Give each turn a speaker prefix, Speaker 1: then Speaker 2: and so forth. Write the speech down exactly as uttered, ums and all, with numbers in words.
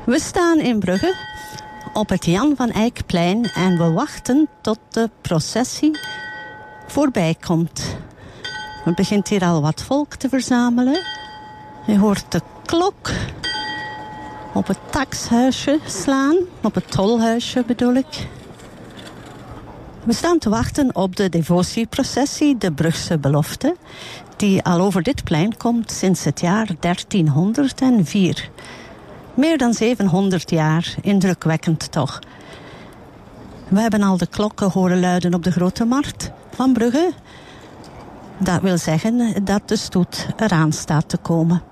Speaker 1: We staan in Brugge op het Jan van Eyckplein en we wachten tot de processie voorbij komt. Er begint hier al wat volk te verzamelen. Je hoort de klok op het taxhuisje slaan, op het tolhuisje bedoel ik. We staan te wachten op de devotieprocessie, de Brugse belofte, die al over dit plein komt sinds het jaar dertienhonderdvier. Meer dan zevenhonderd jaar, indrukwekkend toch. We hebben al de klokken horen luiden op de Grote Markt van Brugge. Dat wil zeggen dat de stoet eraan staat te komen.